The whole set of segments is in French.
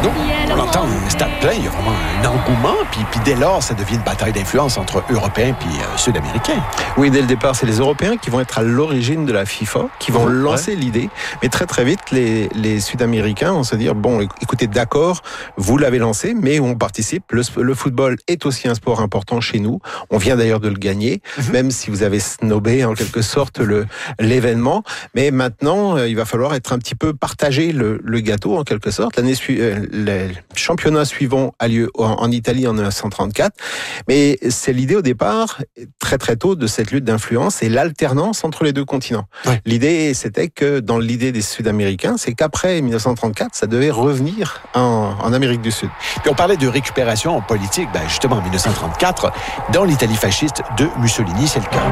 Donc, on l'entend, un stade plein, il y a vraiment un engouement, puis dès lors, ça devient une bataille d'influence entre Européens puis Sud-Américains. Oui, dès le départ, c'est les Européens qui vont être à l'origine de la FIFA, qui vont lancer l'idée, mais très très vite, les Sud-Américains vont se dire, bon, écoutez, d'accord, vous l'avez lancé, mais on participe, le football est aussi un sport important chez nous, on vient d'ailleurs de le gagner, même si vous avez snobé en quelque sorte l'événement, mais maintenant, il va falloir être un petit peu partager le gâteau en quelque sorte. Le championnat suivant a lieu en Italie en 1934, mais c'est l'idée au départ, très très tôt, de cette lutte d'influence et l'alternance entre les deux continents. Ouais. L'idée, c'était que dans l'idée des Sud-Américains, c'est qu'après 1934, ça devait revenir en Amérique du Sud. Puis on parlait de récupération politique, justement en 1934, dans l'Italie fasciste de Mussolini, c'est le cas.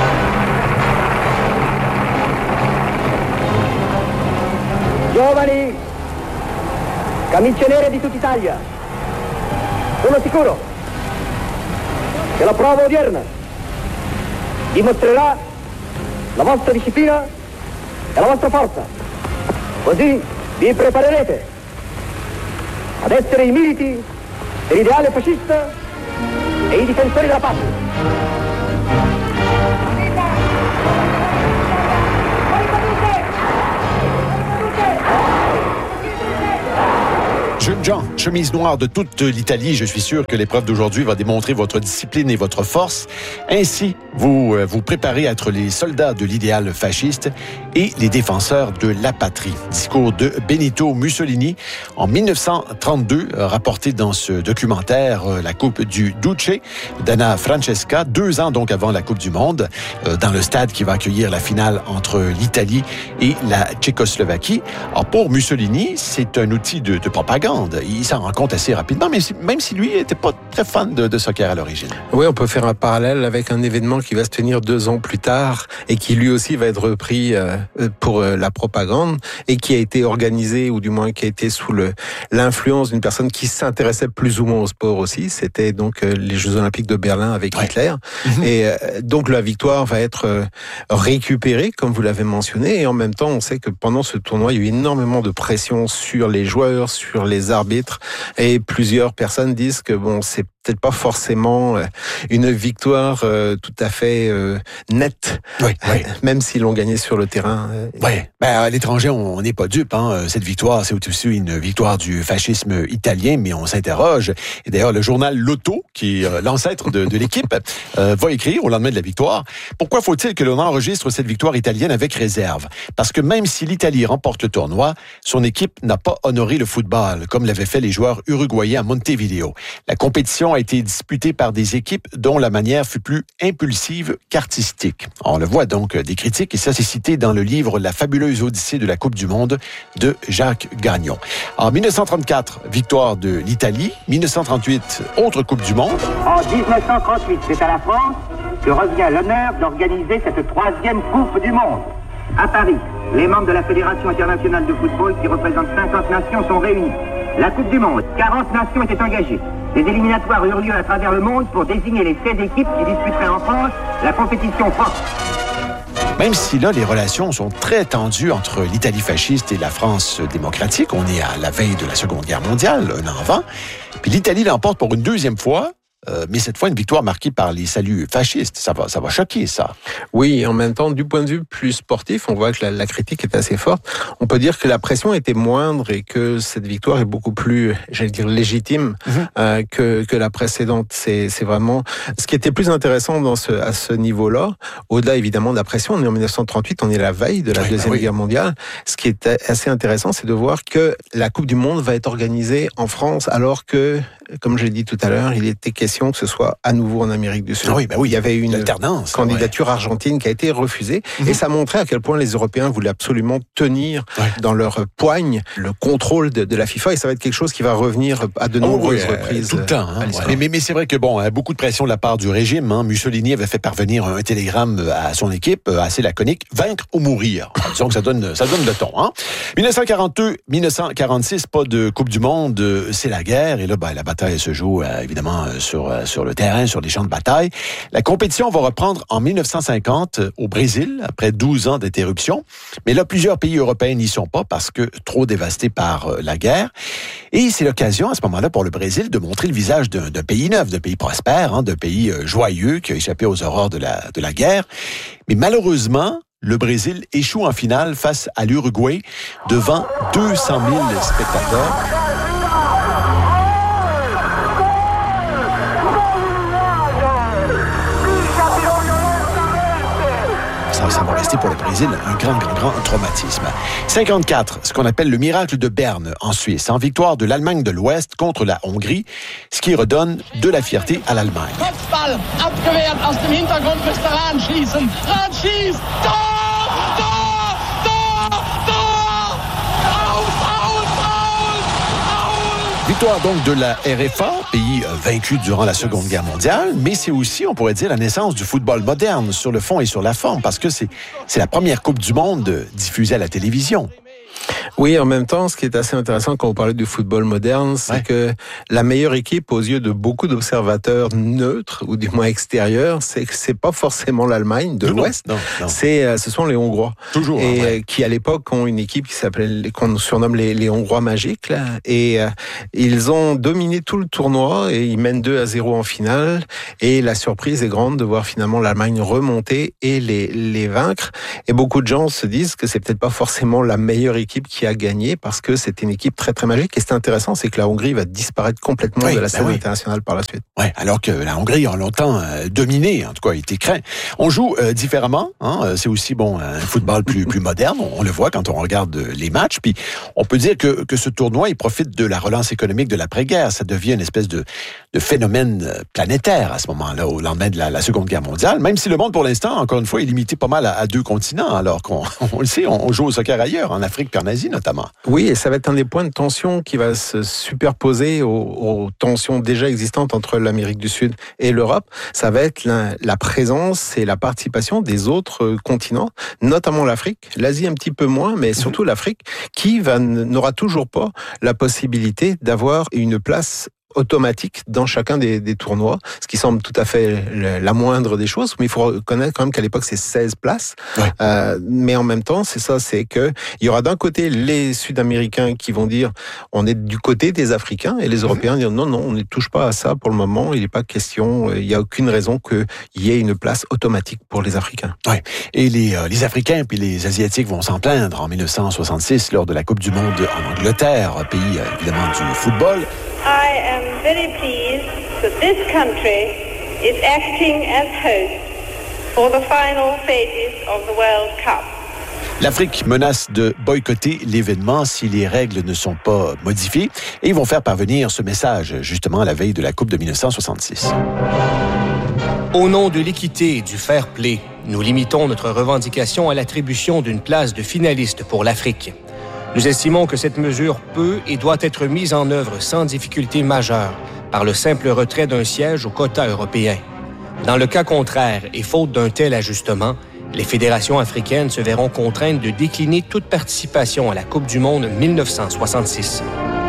Giovani, camicie nere di tutta Italia, sono sicuro che la prova odierna dimostrerà la vostra disciplina e la vostra forza. Così vi preparerete ad essere i militi dell'ideale fascista e i difensori della patria. Jeunes gens, chemise noire de toute l'Italie, je suis sûr que l'épreuve d'aujourd'hui va démontrer votre discipline et votre force. Ainsi, vous vous préparez à être les soldats de l'idéal fasciste et les défenseurs de la patrie. Discours de Benito Mussolini en 1932, rapporté dans ce documentaire La Coupe du Duce d'Anna Francesca, 2 ans donc avant la Coupe du Monde, dans le stade qui va accueillir la finale entre l'Italie et la Tchécoslovaquie. Alors pour Mussolini, c'est un outil de propagande. Il s'en rend compte assez rapidement, mais même si lui n'était pas très fan de soccer à l'origine. Oui, on peut faire un parallèle avec un événement qui va se tenir 2 ans plus tard et qui lui aussi va être repris pour la propagande et qui a été organisé, ou du moins qui a été sous l'influence d'une personne qui s'intéressait plus ou moins au sport aussi. C'était donc les Jeux Olympiques de Berlin avec Hitler. Et donc la victoire va être récupérée, comme vous l'avez mentionné, et en même temps, on sait que pendant ce tournoi, il y a eu énormément de pression sur les joueurs, sur les arbitres, et plusieurs personnes disent que bon, c'est peut-être pas forcément une victoire tout à fait nette, même s'ils l'ont gagné sur le terrain. À l'étranger, on n'est pas dupe. Cette victoire, c'est aussi une victoire du fascisme italien, mais on s'interroge. Et d'ailleurs, le journal Lotto, qui est l'ancêtre de l'équipe, va écrire au lendemain de la victoire: pourquoi faut-il que l'on enregistre cette victoire italienne avec réserve? Parce que même si l'Italie remporte le tournoi, son équipe n'a pas honoré le football, comme l'avaient fait les joueurs uruguayens à Montevideo. La compétition a été disputée par des équipes dont la manière fut plus impulsive qu'artistique. On le voit donc des critiques, et ça c'est cité dans le livre La fabuleuse Odyssée de la Coupe du Monde de Jacques Gagnon. En 1934, victoire de l'Italie. 1938, autre Coupe du Monde. En 1938, c'est à la France que revient l'honneur d'organiser cette 3e Coupe du Monde. À Paris, les membres de la Fédération internationale de football, qui représentent 50 nations, sont réunis. La Coupe du Monde, 40 nations étaient engagées. Des éliminatoires eurent lieu à travers le monde pour désigner les 16 équipes qui disputeraient en France la compétition forte. Même si là, les relations sont très tendues entre l'Italie fasciste et la France démocratique, on est à la veille de la Seconde Guerre mondiale, 1 an avant, puis l'Italie l'emporte pour une 2e fois, mais cette fois une victoire marquée par les saluts fascistes. Ça va choquer, ça. Oui, en même temps, du point de vue plus sportif, on voit que la critique est assez forte. On peut dire que la pression était moindre et que cette victoire est beaucoup plus, j'allais dire, légitime que la précédente. C'est vraiment ce qui était plus intéressant à ce niveau-là. Au-delà évidemment de la pression, on est en 1938, on est à la veille de la Deuxième Guerre mondiale. Ce qui est assez intéressant, c'est de voir que la Coupe du Monde va être organisée en France, alors que, comme je l'ai dit tout à l'heure, il était question que ce soit à nouveau en Amérique du Sud. Il y avait une candidature argentine qui a été refusée, et ça montrait à quel point les Européens voulaient absolument tenir dans leur poigne le contrôle de la FIFA, et ça va être quelque chose qui va revenir à de nombreuses reprises. Tout le temps. Mais c'est vrai que beaucoup de pression de la part du régime. Mussolini avait fait parvenir un télégramme à son équipe, assez laconique: vaincre ou mourir. Disons que ça donne le ton. 1942-1946, pas de Coupe du Monde, c'est la guerre, et là, la bataille se joue évidemment sur le terrain, sur les champs de bataille. La compétition va reprendre en 1950 au Brésil, après 12 ans d'interruption. Mais là, plusieurs pays européens n'y sont pas parce que trop dévastés par la guerre. Et c'est l'occasion, à ce moment-là, pour le Brésil de montrer le visage d'un pays neuf, d'un pays prospère, d'un pays joyeux qui a échappé aux horreurs de la guerre. Mais malheureusement, le Brésil échoue en finale face à l'Uruguay devant 200 000 spectateurs. Ça va rester pour le Brésil un grand traumatisme. 54, ce qu'on appelle le miracle de Berne en Suisse, en victoire de l'Allemagne de l'Ouest contre la Hongrie, ce qui redonne de la fierté à l'Allemagne. Kopfball, abgewehrt aus dem Hintergrund müsste Rahn schießen. Rahn schießt! Tor! Tor! Tor! Tor! Victoire donc de la RFA, pays vaincu durant la Seconde Guerre mondiale, mais c'est aussi, on pourrait dire, la naissance du football moderne sur le fond et sur la forme, parce que c'est la première Coupe du Monde diffusée à la télévision. Oui, en même temps, ce qui est assez intéressant quand vous parlez du football moderne, c'est que la meilleure équipe aux yeux de beaucoup d'observateurs neutres, ou du moins extérieurs, c'est pas forcément l'Allemagne de l'Ouest, ce sont les Hongrois. Toujours. Et qui à l'époque ont une équipe qu'on surnomme les Hongrois magiques, là, et ils ont dominé tout le tournoi et ils mènent 2-0 en finale, et la surprise est grande de voir finalement l'Allemagne remonter et les vaincre. Et beaucoup de gens se disent que c'est peut-être pas forcément la meilleure équipe qui a gagné parce que c'était une équipe très très magique. Et c'est intéressant, c'est que la Hongrie va disparaître complètement de la scène internationale par la suite. Ouais, alors que la Hongrie a longtemps dominé, en tout cas, a été craint. On joue différemment, hein, c'est aussi un football plus moderne. On le voit quand on regarde les matchs. Puis on peut dire que ce tournoi, il profite de la relance économique de l'après-guerre. Ça devient une espèce de phénomène planétaire à ce moment-là, au lendemain de la Seconde Guerre mondiale. Même si le monde, pour l'instant, encore une fois, est limité pas mal à 2 continents, alors qu'on le sait, on joue au soccer ailleurs, en Afrique puis en Asie notamment. Oui, et ça va être un des points de tension qui va se superposer aux tensions déjà existantes entre l'Amérique du Sud et l'Europe. Ça va être la présence et la participation des autres continents, notamment l'Afrique, l'Asie un petit peu moins, mais surtout l'Afrique, qui n'aura toujours pas la possibilité d'avoir une place automatique dans chacun des tournois, ce qui semble tout à fait la moindre des choses, mais il faut reconnaître quand même qu'à l'époque c'est 16 places, mais en même temps c'est que il y aura d'un côté les Sud-Américains qui vont dire on est du côté des Africains et les Européens dire non, on ne touche pas à ça pour le moment, il n'est pas question, il n'y a aucune raison qu'il y ait une place automatique pour les Africains. Ouais. Et les Africains puis les Asiatiques vont s'en plaindre en 1966 lors de la Coupe du Monde en Angleterre, pays évidemment du football. I am very pleased that this country is acting as host for the final phases of the World Cup. L'Afrique menace de boycotter l'événement si les règles ne sont pas modifiées et ils vont faire parvenir ce message justement à la veille de la Coupe de 1966. Au nom de l'équité et du fair play, nous limitons notre revendication à l'attribution d'une place de finaliste pour l'Afrique. Nous estimons que cette mesure peut et doit être mise en œuvre sans difficulté majeure par le simple retrait d'un siège au quota européen. Dans le cas contraire, et faute d'un tel ajustement, les fédérations africaines se verront contraintes de décliner toute participation à la Coupe du Monde 1966.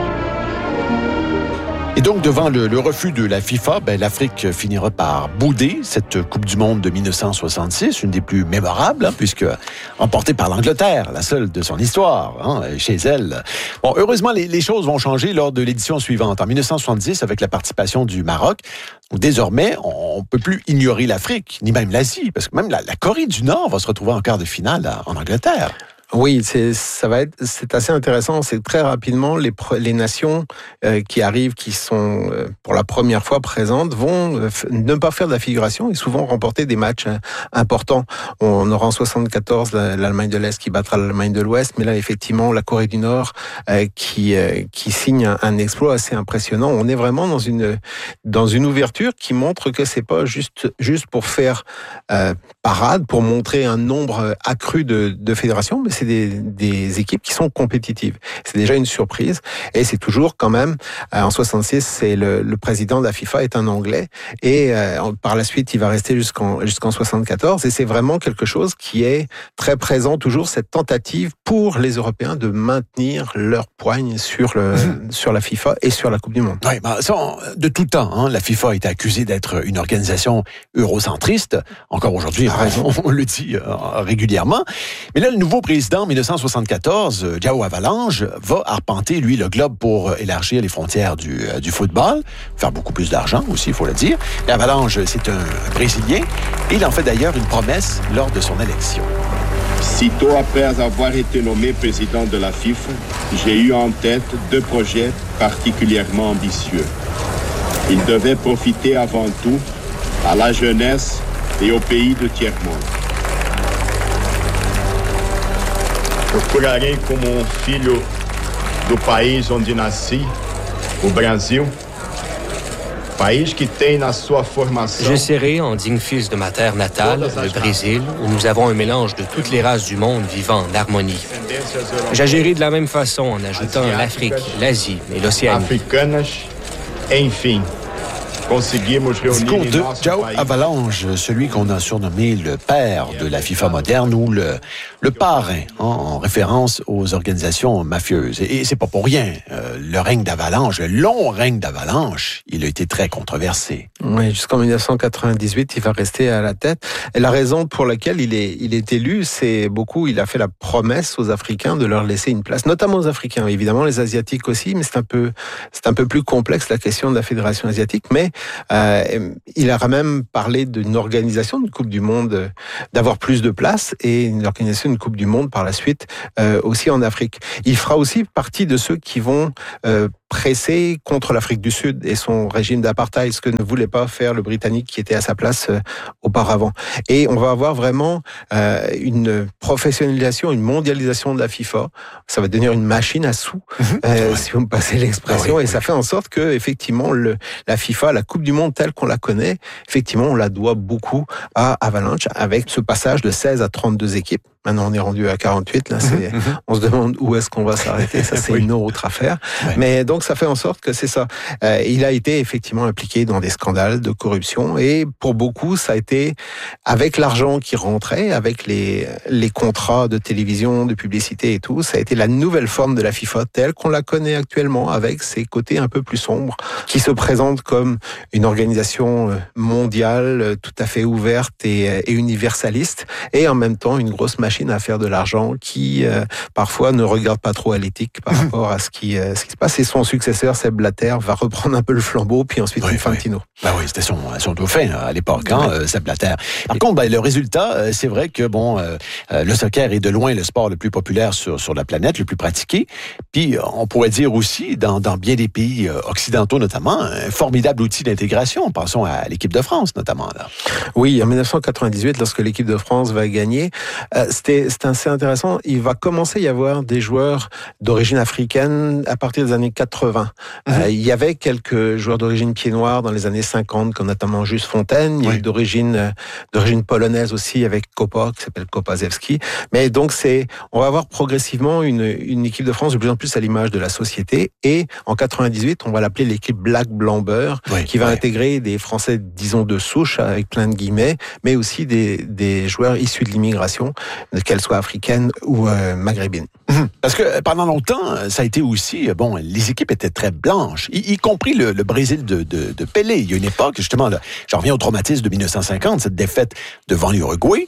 Et donc, devant le refus de la FIFA, l'Afrique finira par bouder cette Coupe du Monde de 1966, une des plus mémorables, puisque emportée par l'Angleterre, la seule de son histoire, chez elle. Bon, heureusement, les choses vont changer lors de l'édition suivante, en 1970, avec la participation du Maroc. Où désormais, on ne peut plus ignorer l'Afrique, ni même l'Asie, parce que même la Corée du Nord va se retrouver en quart de finale en Angleterre. Oui, c'est assez intéressant. C'est très rapidement les nations qui arrivent, qui sont pour la première fois présentes, vont ne pas faire de la figuration et souvent remporter des matchs importants. On aura en 74 l'Allemagne de l'Est qui battra l'Allemagne de l'Ouest, mais là effectivement la Corée du Nord qui signe un exploit assez impressionnant. On est vraiment dans une ouverture qui montre que c'est pas juste pour faire parade, pour montrer un nombre accru de fédérations, mais c'est des équipes qui sont compétitives. C'est déjà une surprise et c'est toujours quand même, en 66, c'est le président de la FIFA est un Anglais et par la suite il va rester jusqu'en 74 et c'est vraiment quelque chose qui est très présent, toujours cette tentative pour les Européens de maintenir leur poigne sur la FIFA et sur la Coupe du Monde. Oui, de tout temps, la FIFA a été accusée d'être une organisation eurocentriste. Encore aujourd'hui, on le dit régulièrement. Mais là, le nouveau président dans 1974, João Havelange va arpenter, lui, le globe pour élargir les frontières du football, faire beaucoup plus d'argent aussi, il faut le dire. Et Havelange, c'est un Brésilien, et il en fait d'ailleurs une promesse lors de son élection. Sitôt après avoir été nommé président de la FIFA, j'ai eu en tête 2 projets particulièrement ambitieux. Ils devaient profiter avant tout à la jeunesse e ao pays do tiers-monde. Procurarei como filho do país onde nasci, o Brasil, país que tem na sua formação. J'essaierai, en digne fils de ma terre natale, le Brésil, où nous avons un mélange de toutes les races du monde vivant en harmonie. J'agirai de la même façon en ajoutant l'Afrique, l'Asie et l'Océanie. Africanas, enfim. Discours de João Havelange, celui qu'on a surnommé le père de la FIFA moderne ou le parrain, en référence aux organisations mafieuses. Et c'est pas pour rien. Le règne d'Havelange, le long règne d'Havelange, il a été très controversé. Oui, jusqu'en 1998, il va rester à la tête. Et la raison pour laquelle il est élu, c'est beaucoup, il a fait la promesse aux Africains de leur laisser une place, notamment aux Africains, évidemment les Asiatiques aussi, mais c'est un peu plus complexe la question de la Fédération asiatique, mais il a même parlé d'une organisation d'une Coupe du Monde, d'avoir plus de place et une organisation d'une Coupe du Monde par la suite aussi en Afrique. Il fera aussi partie de ceux qui vont pressé contre l'Afrique du Sud et son régime d'apartheid, ce que ne voulait pas faire le Britannique qui était à sa place auparavant. Et on va avoir vraiment une professionnalisation, une mondialisation de la FIFA. Ça va devenir une machine à sous, si vous me passez l'expression, et ça fait en sorte que effectivement la FIFA, la Coupe du Monde telle qu'on la connaît, effectivement on la doit beaucoup à Havelange avec ce passage de 16 à 32 équipes. Maintenant, on est rendu à 48. Là, on se demande où est-ce qu'on va s'arrêter. Ça, c'est une autre affaire. Ouais. Mais donc, ça fait en sorte que c'est ça. Il a été effectivement impliqué dans des scandales de corruption et pour beaucoup, ça a été avec l'argent qui rentrait, avec les contrats de télévision, de publicité et tout, ça a été la nouvelle forme de la FIFA telle qu'on la connaît actuellement, avec ses côtés un peu plus sombres, qui se présente comme une organisation mondiale tout à fait ouverte et universaliste, et en même temps une grosse machine à faire de l'argent qui parfois ne regarde pas trop à l'éthique par rapport à ce qui se passe. Et son successeur, Sepp Blatter, va reprendre un peu le flambeau, puis ensuite Infantino. Oui, c'était son dauphin à l'époque, Sepp Blatter. Par contre, le résultat, c'est vrai que le soccer est de loin le sport le plus populaire sur la planète, le plus pratiqué. Puis on pourrait dire aussi, dans bien des pays occidentaux notamment, un formidable outil d'intégration. Pensons à l'équipe de France notamment. Là. Oui, en 1998, lorsque l'équipe de France va gagner, c'était assez intéressant. Il va commencer à y avoir des joueurs d'origine africaine à partir des années 80. Il y avait quelques joueurs d'origine pied noir dans les années 50, comme notamment Juste Fontaine. Il y a eu d'origine polonaise aussi avec Kopa, qui s'appelle Kopaszewski. Mais donc on va avoir progressivement une équipe de France de plus en plus à l'image de la société. Et en 98, on va l'appeler l'équipe Black Blanc-Beurre, qui va intégrer des Français, disons, de souche, avec plein de guillemets, mais aussi des joueurs issus de l'immigration, qu'elle soit africaine ou maghrébine. Parce que pendant longtemps, ça a été aussi, les équipes étaient très blanches, y compris le Brésil de Pelé. Il y a une époque, justement, j'en reviens au traumatisme de 1950, cette défaite devant l'Uruguay.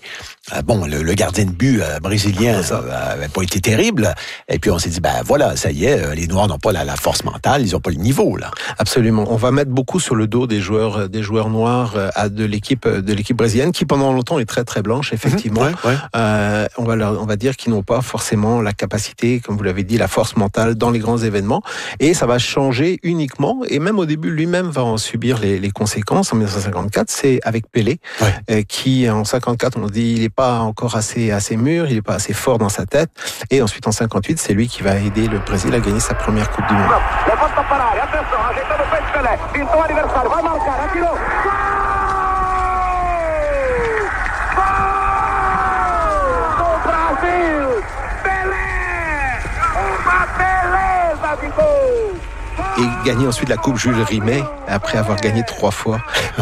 Le gardien de but brésilien n'avait pas été terrible. Et puis on s'est dit, ça y est, les Noirs n'ont pas la force mentale, ils n'ont pas le niveau, là. Absolument. On va mettre beaucoup sur le dos des joueurs noirs de l'équipe brésilienne, qui pendant longtemps est très très blanche, effectivement. On va dire qu'ils n'ont pas forcément la capacité, comme vous l'avez dit, la force mentale dans les grands événements. Et ça va changer uniquement, et même au début, lui-même va en subir les conséquences. En 1954, c'est avec Pelé, qui en 54, on dit, il n'est pas encore assez mûr, il n'est pas assez fort dans sa tête. Et ensuite, en 58, c'est lui qui va aider le Brésil à gagner sa première Coupe du Monde. et gagner ensuite la Coupe Jules Rimet après avoir gagné 3 fois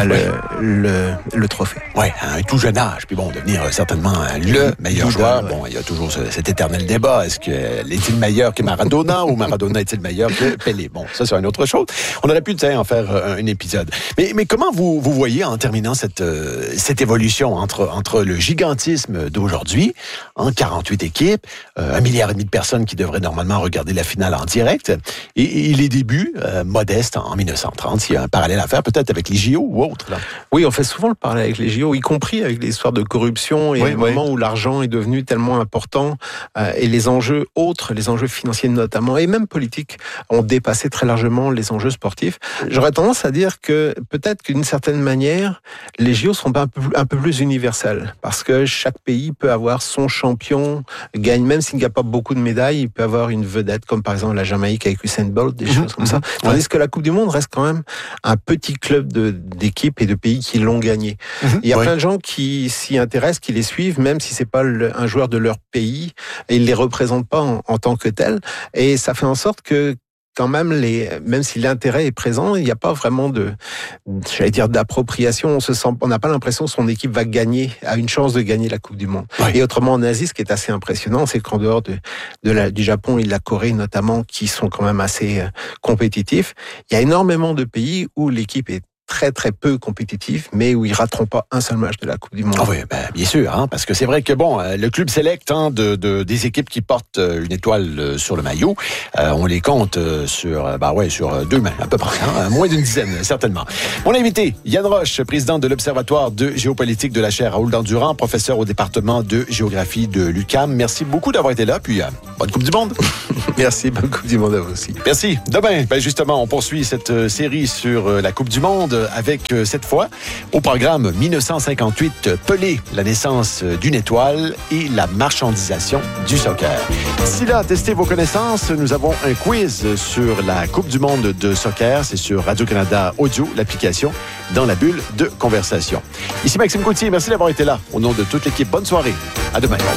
le trophée. Ouais, à un tout jeune âge, puis bon, devenir certainement le meilleur joueur. Bon, il y a toujours cet éternel débat. Est-il meilleur que Maradona ou Maradona est-il meilleur que Pelé? Bon, ça c'est une autre chose. On aurait pu en faire un épisode. Mais comment vous voyez en terminant cette évolution entre le gigantisme d'aujourd'hui, en 48 équipes, 1,5 milliard de personnes qui devraient normalement regarder la finale en direct, et les débuts modestes en 1930? Il y a un parallèle à faire peut-être avec les JO ou autre. Là. Oui, on fait souvent le parallèle avec les JO, y compris avec l'histoire de corruption et le moment où l'argent est devenu tellement important et les enjeux autres, les enjeux financiers notamment, et même politiques, ont dépassé très largement les enjeux sportifs. J'aurais tendance à dire que peut-être qu'une certaine manière, les JO sont un peu plus universels, parce que chaque pays peut avoir son champion, gagne, même s'il n'y a pas beaucoup de médailles, il peut avoir une vedette, comme par exemple la Jamaïque avec Usain Bolt, des choses comme ça. Tandis que la Coupe du Monde reste quand même un petit club d'équipes et de pays qui l'ont gagné. Il y a plein de gens qui s'y intéressent, qui les suivent, même si c'est pas un joueur de leur pays, et ils les représentent pas en tant que tel. Et ça fait en sorte que quand même, même si l'intérêt est présent, il n'y a pas vraiment d'appropriation. On n'a pas l'impression que son équipe va gagner, a une chance de gagner la Coupe du Monde. Et autrement, en Asie, ce qui est assez impressionnant, c'est qu'en dehors du Japon et de la Corée notamment, qui sont quand même assez compétitifs, il y a énormément de pays où l'équipe est très très peu compétitif, mais où ils rateront pas un seul match de la Coupe du Monde. Ah oui, bien sûr, parce que c'est vrai que le club select des équipes qui portent une étoile sur le maillot, on les compte sur 2 mains à peu près, moins d'une dizaine certainement. Mon invité, Yann Roche, président de l'Observatoire de géopolitique de la chaire Raoul Dandurand, professeur au département de géographie de l'UQAM. Merci beaucoup d'avoir été là, puis bonne Coupe du Monde. Merci, bonne Coupe du Monde à vous aussi. Merci. Demain, justement, on poursuit cette série sur la Coupe du Monde avec cette fois au programme 1958, Pelé, la naissance d'une étoile et la marchandisation du soccer. D'ici là, testez vos connaissances. Nous avons un quiz sur la Coupe du Monde de soccer. C'est sur Radio-Canada Audio, l'application Dans la bulle de conversation. Ici Maxime Gauthier, merci d'avoir été là. Au nom de toute l'équipe, bonne soirée. À demain.